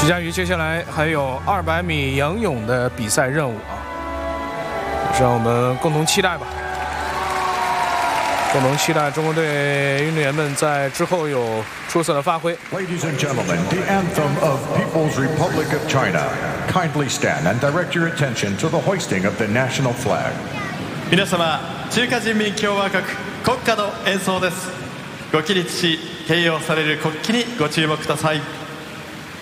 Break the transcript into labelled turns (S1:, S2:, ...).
S1: 徐嘉余接下来还有200米仰泳的比赛任务啊，让我们共同期待吧，共同期待中国队运动员们在之后有出色的发挥。
S2: Ladies and gentlemen, the anthem of People's Republic of China. Kindly stand and direct your attention to the hoisting of the national flag.
S3: 皆様、中華人民共和国国歌の演奏です。ご起立し、掲揚される国旗にご注目ください。